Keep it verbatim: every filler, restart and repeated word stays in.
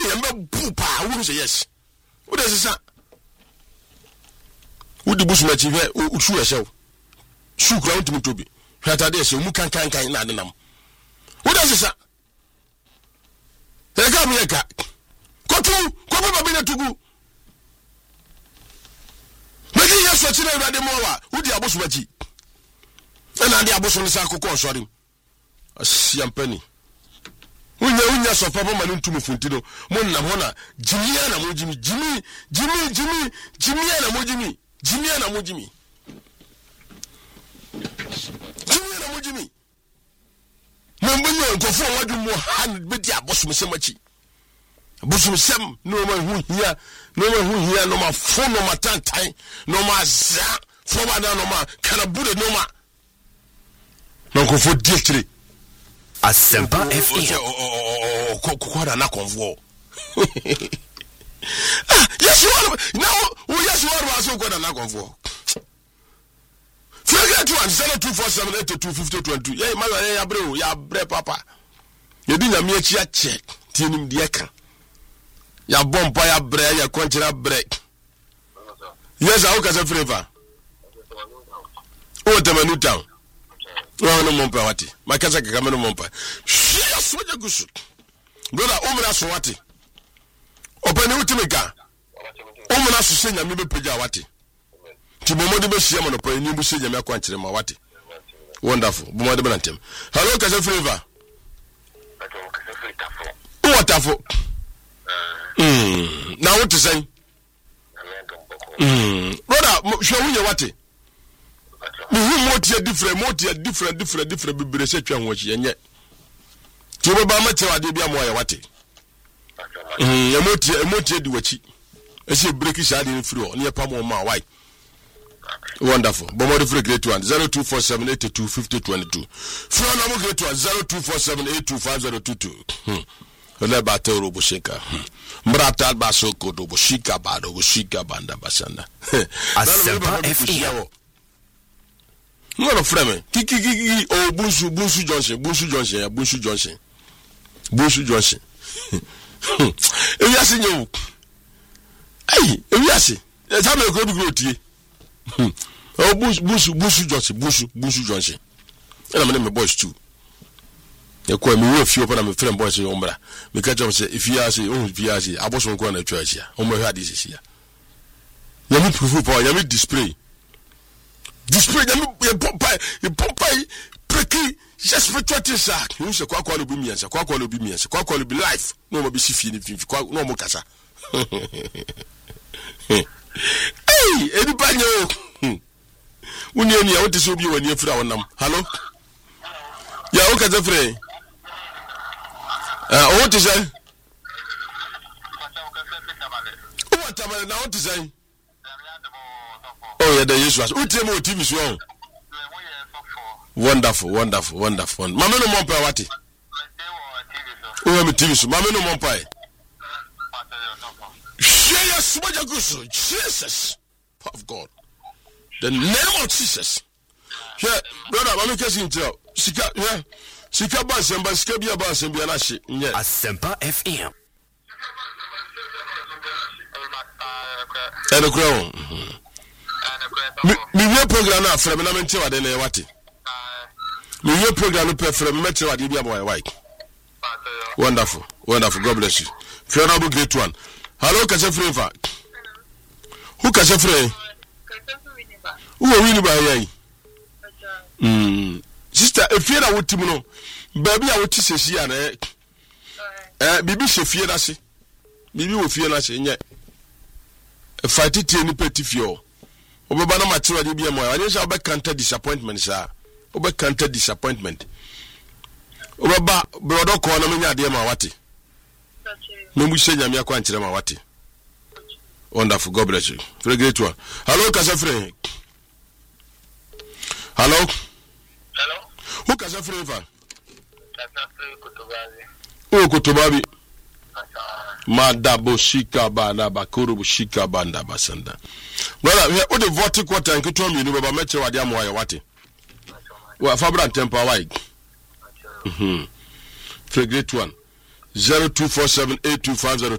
embe pupa who say yes who does this who the bush match who shoe yourself shoe ground to me to be hata dey say mu kan kan kan na denam who does this e ga mi e ga kotu ko baba bi na tugu megi yeso chi na irade mo wa who di abusu machi e na di abusu ni sa akoko osori asiampani unya unya so papa manu ntumu funtino mo na ho na jimia na mo jimi jimi jimi jimi jimia na mo jimi jimia na mo jimi jimia na mo jimi mambanyo nkofo wadu mo han bedi abosom semachi abosom sem no ma hu hia no ma hu hia no ma fo no ma tantan no ma za fo ma na no ma kana bude no ma no nkofo dietire Asempa F M. Oh, Kokoda na convo. Yes, you are now. Oh, yes, you are also Kokoda na convo. Forget one zero two four seven eight two fifty twenty. Yeah, my ya bro, ya bre papa. You didn't me chia check. Tinim dieka. Ya bomba ya bre ya kontra break. Yes, I hope as a flavor. Oh, the manu town. No no mompa wati makaza kama no mompa shia soja gusu brother umra so wati opani utimeka umra so senya me bepeja wati ti bomode be shia mo no pa ni bu senya me akwa nkire ma wati wonderful bomode be nantem hello kaza flavor wonderful mm na what to say mm brother shwo unye wati Muhu motia different motia different different different bibire se twa hochi enye ti oba ma tewa de bia mo ya wate mm ya motia motia di wachi e se break shade ni free o ne pa mo ma why wonderful bomo de free great one zero two four seven eight two five zero two two free na mo great one zero two four seven eight two five zero two two hmm ole ba te robo shika mrata ba soko do bo shika ba do bo shika banda basanda Asempa F M. No no frame. Kiki kiki oh Bunsu Bunsu Johnson Bunsu Johnson Bunsu Johnson Bunsu Johnson. E ya se nyu. Ai, e ya se. E ta me ko bi go tie. Oh Bunsu Bunsu Bunsu Johnson Bunsu Bunsu Johnson. E na me me boys too. E ko me we fio pa na me frame boys yo mbra. Me ka jam say if ya se oh if ya se aboso nko na twa ahia. O mo hwa di sisi ya. Ya mi proof pa ya mi display. Display them you pompa you pompa preki just for twenty sack you say kwa kwa lo bi miensa kwa kwa lo bi miensa kwa kwa lo bi life no mo bi sifie ni fifi kwa no mo kasa eh edi banyo uni eni ya wote so bi wani afura wonam hello ya o kaza fre ah o wote say o wote ma na wote say oh yeah, the Jesus. Who tell me what T V is wrong? Wonderful, wonderful, wonderful. Mama no mompa wati. Oh, me T V so. Mama no mompa. Share your smaja guso. Jesus. Of God. The name of Jesus. Yeah, brother, mama kesi ntia. Sika, yeah. Sika ba semba, sika bia ba sembia na shi. Yeah. Asempa F M. Eno kwa. Mi mi program na frame na mente wade na wate. Mi we program no per frame mente wade bia boy why. Wonderful. Wonderful. God bless you. Honorable great one. Hello Kase Freva. Who Kase Freva? Who are winning by yai? Mm. Sister, if you are with him no, baby I would say she and eh bibi she fear na se. Bibi wo fear na se nya. Fight it any petty fio. Obeba na material de bia mo ya dey say obe counter disappointment sir obe counter disappointment obeba brodo ko na menya de ma wate me mu she nyame akwa nkire ma wate wonderful God bless you very great one hello Kasafre hello hello who Kasafre fa Kasafre Kotobabi oh Kotobabi Madabo shika bana bakuru shika banda basanda. Well, we o the vote quarter and to me no baba meche wade amwa ya wate. Wa fabra temper wide. Mhm. Great one. zero two four seven eight two five zero